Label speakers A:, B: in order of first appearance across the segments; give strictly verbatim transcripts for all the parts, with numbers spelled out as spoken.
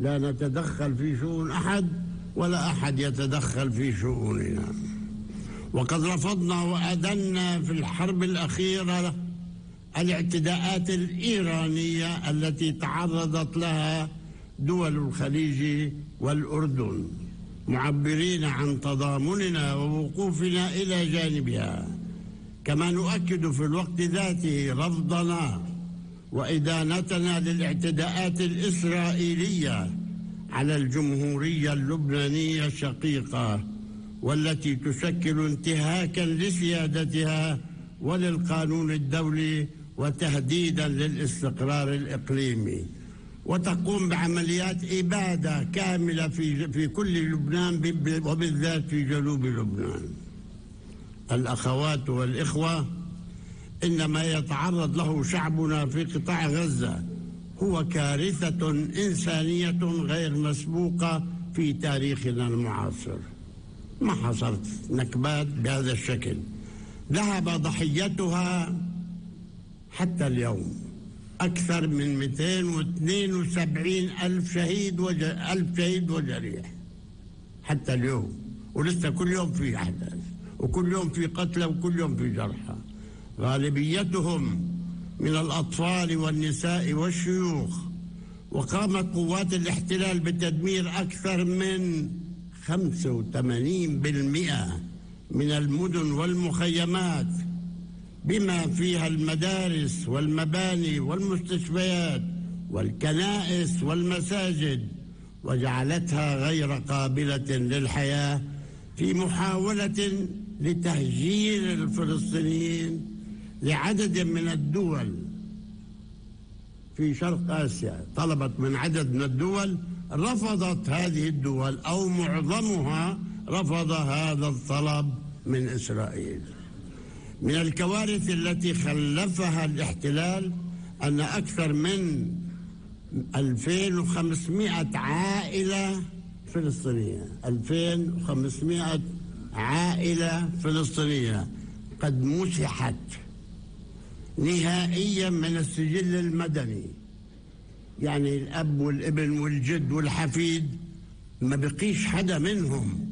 A: لا نتدخل في شؤون أحد ولا أحد يتدخل في شؤوننا. وقد رفضنا وأدنا في الحرب الأخيرة الاعتداءات الإيرانية التي تعرضت لها دول الخليج والأردن، معبرين عن تضامننا ووقوفنا إلى جانبها. كما نؤكد في الوقت ذاته رفضنا وإدانتنا للاعتداءات الإسرائيلية على الجمهورية اللبنانية الشقيقة، والتي تشكل انتهاكا لسيادتها وللقانون الدولي وتهديدا للاستقرار الإقليمي، وتقوم بعمليات إبادة كاملة في في كل لبنان وبالذات في جنوب لبنان. الأخوات والإخوة، إن ما يتعرض له شعبنا في قطاع غزة هو كارثة إنسانية غير مسبوقة في تاريخنا المعاصر. ما حصلت نكبات بهذا الشكل ذهب ضحيتها حتى اليوم أكثر من مئتين واثنين وسبعين ألف شهيد وج... ألف شهيد وجريح حتى اليوم، ولسه كل يوم في أحداث وكل يوم في قتلى وكل يوم في جرحى، غالبيتهم من الأطفال والنساء والشيوخ. وقامت قوات الاحتلال بتدمير أكثر من خمسة وثمانين بالمئة من المدن والمخيمات، بما فيها المدارس والمباني والمستشفيات والكنائس والمساجد، وجعلتها غير قابلة للحياة في محاولة لتهجير الفلسطينيين لعدد من الدول في شرق آسيا. طلبت من عدد من الدول، رفضت هذه الدول أو معظمها رفض هذا الطلب من إسرائيل. من الكوارث التي خلفها الاحتلال أن أكثر من ألفين وخمسمائة عائلة فلسطينية ألفين وخمسمائة عائلة فلسطينية قد مسحت نهائيا من السجل المدني، يعني الأب والابن والجد والحفيد ما بقيش حدا منهم.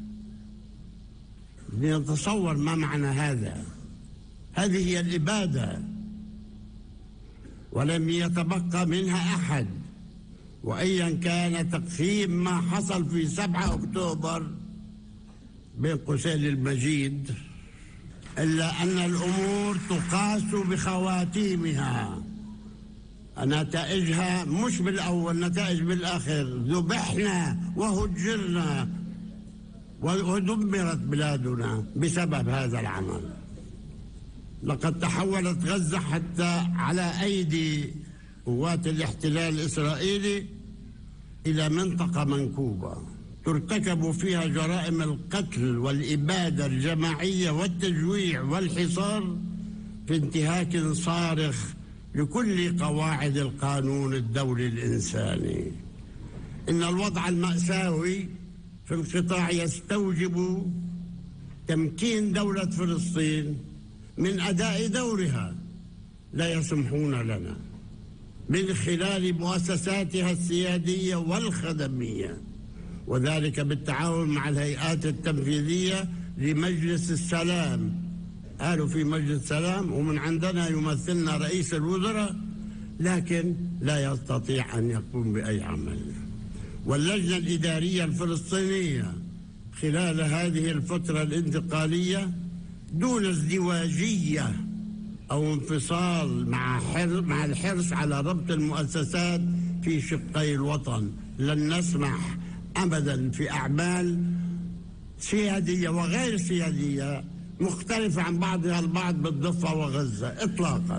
A: لنتصور ما معنى هذا. هذه هي الإبادة، ولم يتبقى منها أحد. وأيا كان تقسيم ما حصل في سبعة أكتوبر بين قوسين المجيد، إلا أن الأمور تقاس بخواتيمها، نتائجها مش بالأول، نتائج بالآخر. ذبحنا وهجرنا ودمرت بلادنا بسبب هذا العمل. لقد تحولت غزة حتى على أيدي قوات الاحتلال الإسرائيلي إلى منطقة منكوبة ترتكب فيها جرائم القتل والإبادة الجماعية والتجويع والحصار في انتهاك صارخ لكل قواعد القانون الدولي الإنساني. إن الوضع المأساوي في القطاع يستوجب تمكين دولة فلسطين من أداء دورها. لا يسمحون لنا من خلال مؤسساتها السيادية والخدمية، وذلك بالتعاون مع الهيئات التنفيذية لمجلس السلام. قالوا في مجلس السلام ومن عندنا يمثلنا رئيس الوزراء، لكن لا يستطيع أن يقوم بأي عمل. واللجنة الإدارية الفلسطينية خلال هذه الفترة الانتقالية دون ازدواجية أو انفصال مع مع الحرص على ربط المؤسسات في شقي الوطن، لن نسمح أبدا في أعمال سيادية وغير سيادية مختلفة عن بعضها البعض بالضفة وغزة إطلاقا.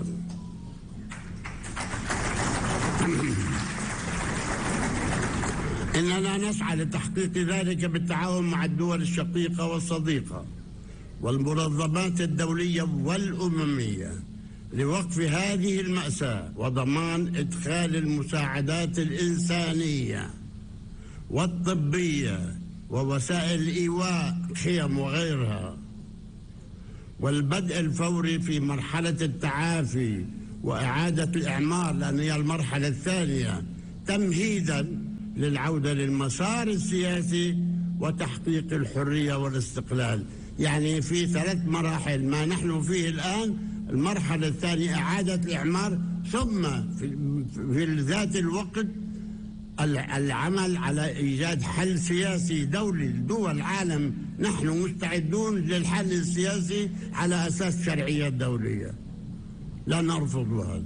A: إننا نسعى لتحقيق ذلك بالتعاون مع الدول الشقيقة والصديقة والمنظمات الدولية والأممية لوقف هذه المأساة وضمان إدخال المساعدات الإنسانية والطبية ووسائل الإيواء خيم وغيرها، والبدء الفوري في مرحلة التعافي وإعادة الإعمار، لأن هي المرحلة الثانية، تمهيدا للعودة للمسار السياسي وتحقيق الحرية والاستقلال. يعني في ثلاث مراحل، ما نحن فيه الآن المرحلة الثانية إعادة الإعمار، ثم في ذات الوقت العمل على إيجاد حل سياسي دولي. دول العالم نحن مستعدون للحل السياسي على أساس شرعية دولية، لا نرفض هذا.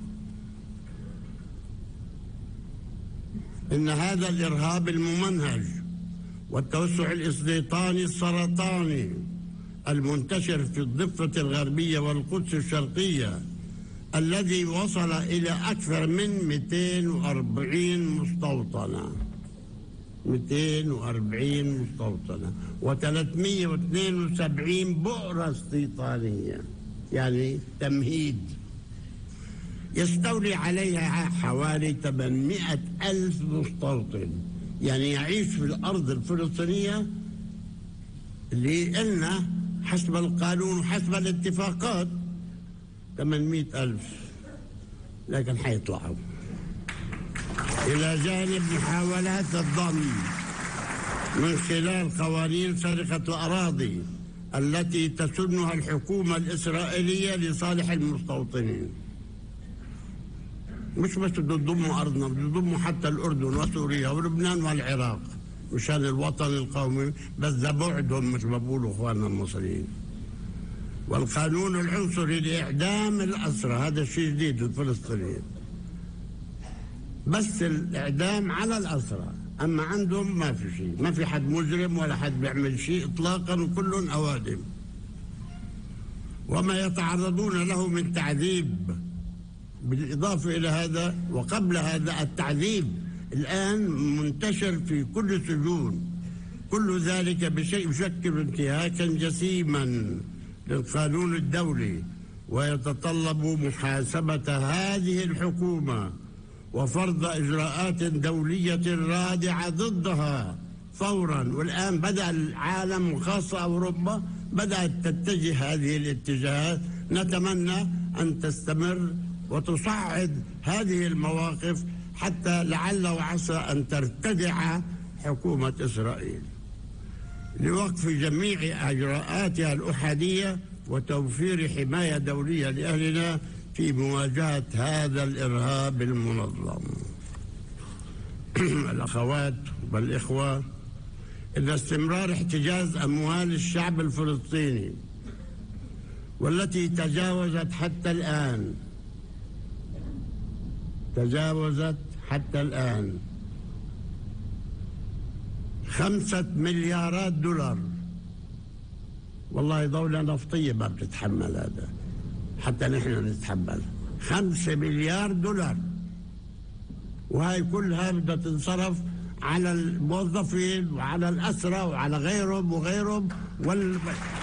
A: إن هذا الإرهاب الممنهج والتوسع الاستيطاني السرطاني المنتشر في الضفة الغربية والقدس الشرقية الذي وصل إلى أكثر من مئتين وأربعين مستوطنة مئتين وأربعين مستوطنة وثلاثمئة واثنين وسبعين بؤرة استيطانية، يعني تمهيد، يستولي عليها حوالي ثمانمئة ألف مستوطن، يعني يعيش في الأرض الفلسطينية اللي قلنا حسب القانون وحسب الاتفاقات ثمانمئة ألف، لكن حيطلعوا إلى جانب محاولات الضم من خلال قوانين سرقة الأراضي التي تسنها الحكومة الإسرائيلية لصالح المستوطنين. مش بس بده يضموا أرضنا، بده يضموا حتى الأردن وسوريا ولبنان والعراق مشان الوطن القومي، بس ده بعدهم مثل ما بقولوا إخواننا المصريين. والقانون العنصري لإعدام الأسرى، هذا الشيء جديد الفلسطينيين، بس الإعدام على الأسرى، أما عندهم ما في شيء، ما في حد مجرم ولا حد بيعمل شيء إطلاقا، وكلهم أوادم. وما يتعرضون له من تعذيب، بالإضافة إلى هذا وقبل هذا التعذيب الآن منتشر في كل السجون، كل ذلك بشيء يشكل انتهاكا جسيما للقانون الدولي، ويتطلب محاسبة هذه الحكومة وفرض إجراءات دولية رادعة ضدها فورا. والآن بدأ العالم وخاصة أوروبا بدأت تتجه هذه الاتجاهات، نتمنى أن تستمر وتصعد هذه المواقف حتى لعل وعسى أن ترتدع حكومة إسرائيل لوقف جميع إجراءاتها الأحادية وتوفير حماية دولية لأهلنا في مواجهة هذا الإرهاب المنظم. الأخوات والإخوة، إن استمرار احتجاز أموال الشعب الفلسطيني والتي تجاوزت حتى الآن تجاوزت حتى الآن خمسة مليارات دولار، والله دولة نفطية ما بتتحمل هذا، حتى نحن نتحمل خمسة مليار دولار، وهي كلها بدها تنصرف على الموظفين وعلى الأسرى وعلى غيرهم وغيرهم وال...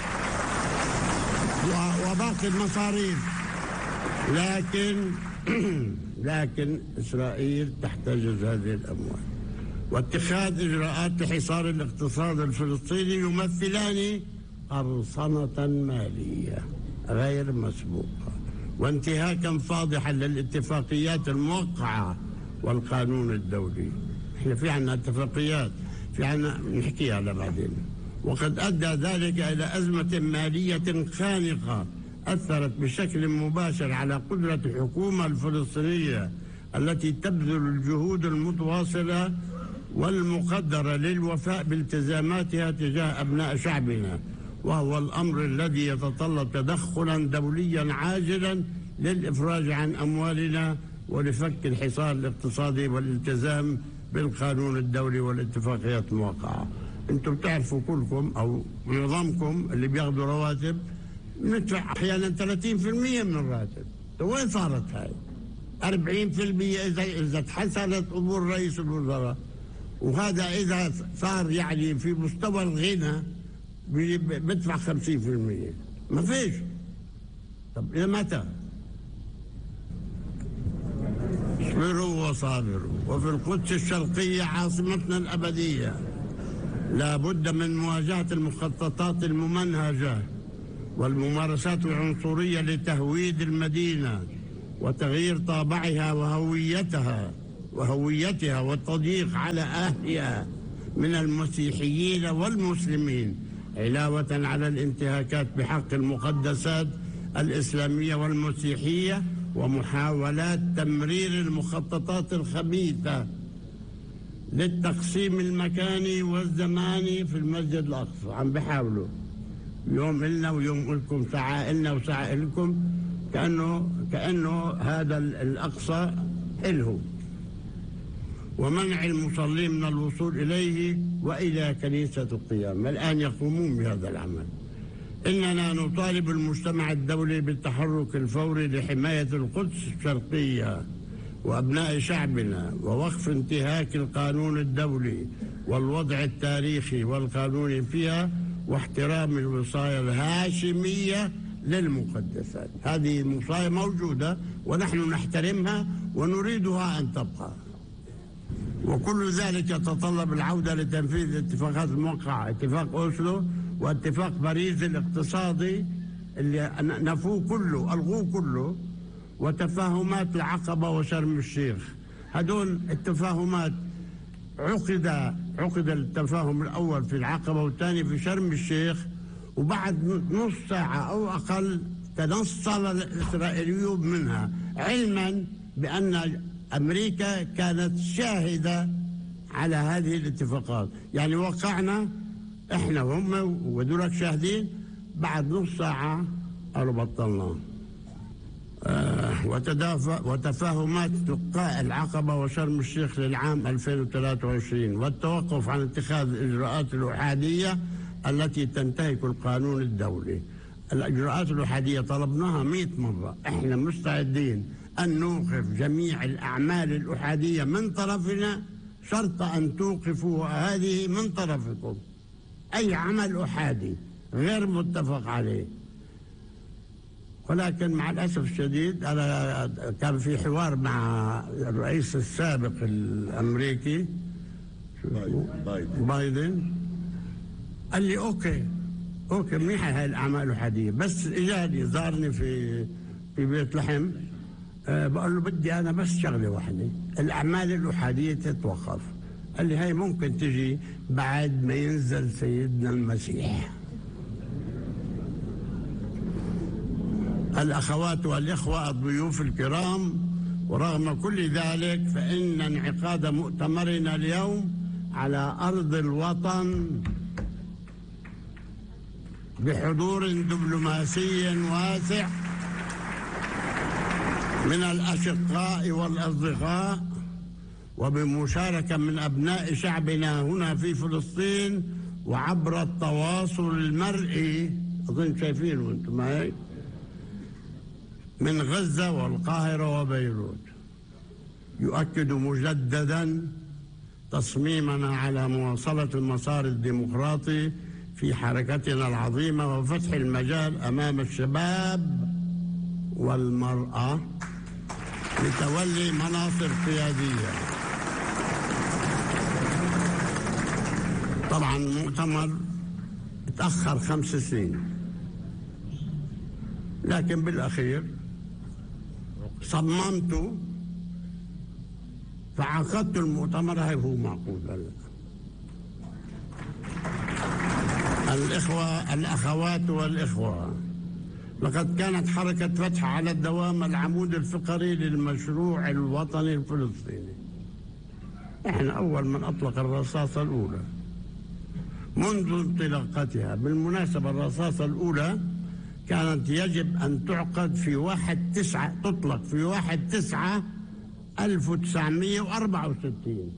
A: وباقي المصاريف. لكن لكن إسرائيل تحتجز هذه الأموال، واتخاذ إجراءات لحصار الاقتصاد الفلسطيني يمثلان قرصنة مالية غير مسبوقة وانتهاكا فاضحا للاتفاقيات الموقعة والقانون الدولي. احنا في عنا اتفاقيات، في عنا نحكيها بعدين. وقد أدى ذلك إلى أزمة مالية خانقة أثرت بشكل مباشر على قدرة الحكومة الفلسطينية التي تبذل الجهود المتواصلة والمقدرة للوفاء بالتزاماتها تجاه أبناء شعبنا، وهو الأمر الذي يتطلب تدخلا دوليا عاجلا للإفراج عن أموالنا ولفك الحصار الاقتصادي والالتزام بالقانون الدولي والاتفاقيات الموقعة. انتم بتعرفوا كلكم أو معظمكم اللي بياخذوا رواتب ندفع أحيانا ثلاثين بالمئة من الراتب. وين صارت هاي؟ أربعين بالمئة إذا إذا تحسنت أمور رئيس الوزراء، وهذا إذا صار يعني في مستوى الغنى بدفع خمسين بالمئة. ما فيش. طب إلى متى؟ اصبروا وصابروا. وفي القدس الشرقية عاصمتنا الأبدية لا بد من مواجهة المخططات الممنهجة والممارسات العنصرية لتهويد المدينة وتغيير طابعها وهويتها وهويتها والتضييق على أهلها من المسيحيين والمسلمين، علاوة على الانتهاكات بحق المقدسات الإسلامية والمسيحية ومحاولات تمرير المخططات الخبيثة للتقسيم المكاني والزماني في المسجد الأقصى. عم بيحاولوا يوم إلنا ويوم لكم، ساعة إلنا وساعة لكم، كأنه كأنه هذا الأقصى إلهم، ومنع المصلين من الوصول إليه وإلى كنيسة القيامة. الآن يقومون بهذا العمل. إننا نطالب المجتمع الدولي بالتحرك الفوري لحماية القدس الشرقية وأبناء شعبنا، ووقف انتهاك القانون الدولي والوضع التاريخي والقانوني فيها، واحترام الوصايا الهاشمية للمقدسات. هذه الوصايا موجودة ونحن نحترمها ونريدها أن تبقى، وكل ذلك يتطلب العودة لتنفيذ الاتفاقات الموقعة، اتفاق أوسلو واتفاق باريس الاقتصادي اللي نفوه كله، ألغوه كله، وتفاهمات العقبة وشرم الشيخ. هدول التفاهمات عقد عقد التفاهم الأول في العقبة والثاني في شرم الشيخ، وبعد نص ساعة أو أقل تنصل الإسرائيليون منها، علما بأن أمريكا كانت شاهدة على هذه الاتفاقات. يعني وقعنا إحنا وهم ودولك شاهدين، بعد نص ساعة قالوا بطلنا. آه وتفاهمات توقيع العقبة وشرم الشيخ للعام ألفين وثلاثة وعشرين، والتوقف عن اتخاذ الإجراءات الأحادية التي تنتهك القانون الدولي. الإجراءات الأحادية طلبناها مئة مرة، إحنا مستعدين أن نوقف جميع الأعمال الأحادية من طرفنا، شرط أن توقفوا هذه من طرفكم. أي عمل أحادي غير متفق عليه. ولكن مع الأسف الشديد أنا كان في حوار مع الرئيس السابق الأمريكي بايدن, بايدن. قال لي أوكي أوكي منيحة هاي الأعمال الأحادية، بس إجاني زارني في في بيت لحم. أه بقول له بدي أنا بس شغلة واحدة، الأعمال الأحادية تتوقف. قال لي هاي ممكن تجي بعد ما ينزل سيدنا المسيح. الأخوات والإخوة الضيوف الكرام، ورغم كل ذلك فإن انعقاد مؤتمرنا اليوم على أرض الوطن بحضور دبلوماسي واسع من الأشقاء والأصدقاء، وبمشاركة من أبناء شعبنا هنا في فلسطين، وعبر التواصل المرئي، أظن شايفينه أنتم معي، من غزة والقاهرة وبيروت، يؤكد مجددا تصميمنا على مواصلة المسار الديمقراطي في حركتنا العظيمة، وفتح المجال أمام الشباب والمرأة لتولي مناصب قيادية. طبعا المؤتمر تأخر خمس سنين، لكن بالأخير صممت فعقدت المؤتمر. هاي هو معقود هلا. الإخوة الأخوات والإخوة، لقد كانت حركة فتح على الدوام العمود الفقري للمشروع الوطني الفلسطيني. احنا أول من أطلق الرصاصة الأولى منذ انطلاقتها. بالمناسبة الرصاصة الأولى كانت يجب أن تعقد في واحد تسعة تطلق في واحد تسعة ألف وتسعمائة وأربعة وستين.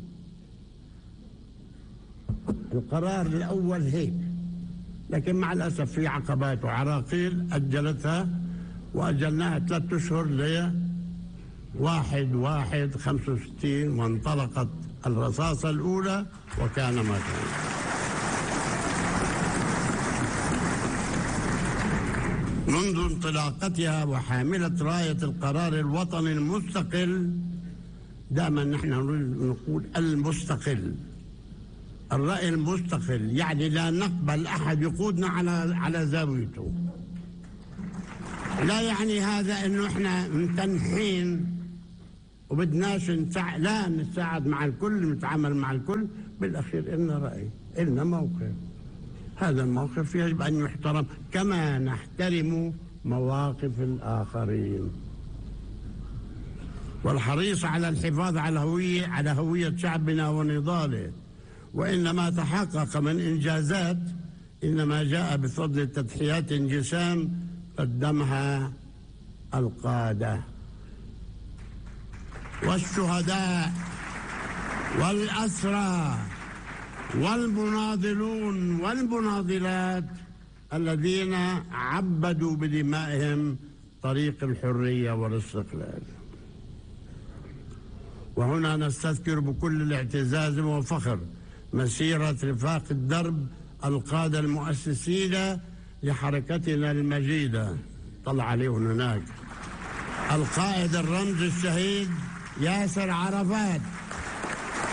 A: القرار الأول هيك، لكن مع الأسف في عقبات وعراقيل أجلتها، وأجلناها ثلاثة أشهر ل واحد واحد خمسة وستين، وانطلقت الرصاصة الأولى وكان ما كان. منذ انطلاقتها وحاملة راية القرار الوطني المستقل، دائما نحن نقول المستقل، الرأي المستقل، يعني لا نقبل أحد يقودنا على على زاويته. لا يعني هذا إنه إحنا متنحين وبدناش نساعد، لا نتساعد مع الكل، نتعامل مع الكل، بالأخير إلنا رأي، إلنا موقف. هذا الموقف يجب أن يحترم كما نحترم مواقف الآخرين. والحريص على الحفاظ على هوية على هوية شعبنا ونضاله، وإنما تحقق من إنجازات إنما جاء بفضل تضحيات جسام قدمها القادة والشهداء والأسرى والمناضلون والمناضلات الذين عبدوا بدمائهم طريق الحرية والاستقلال. وهنا نستذكر بكل الاعتزاز وفخر مسيرة رفاق الدرب القادة المؤسسين لحركتنا المجيدة، طلع عليهم هناك القائد الرمز الشهيد ياسر عرفات،